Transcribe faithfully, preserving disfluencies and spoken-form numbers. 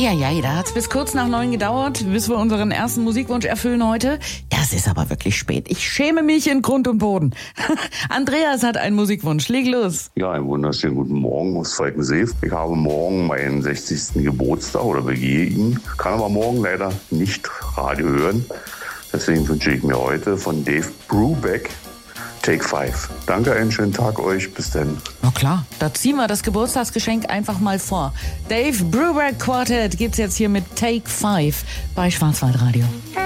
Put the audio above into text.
Eieiei, da hat's bis kurz nach neun gedauert, bis wir unseren ersten Musikwunsch erfüllen heute. Das ist aber wirklich spät. Ich schäme mich in Grund und Boden. Andreas hat einen Musikwunsch. Leg los. Ja, einen wunderschönen guten Morgen aus Falkensee. Ich habe morgen meinen sechzigsten Geburtstag oder begehe ihn. Kann aber morgen leider nicht Radio hören. Deswegen wünsche ich mir heute von Dave Brubeck Take Five. Danke, einen schönen Tag euch. Bis dann. Na klar, da ziehen wir das Geburtstagsgeschenk einfach mal vor. Dave Brubeck Quartet gibt's jetzt hier mit Take Five bei Schwarzwaldradio.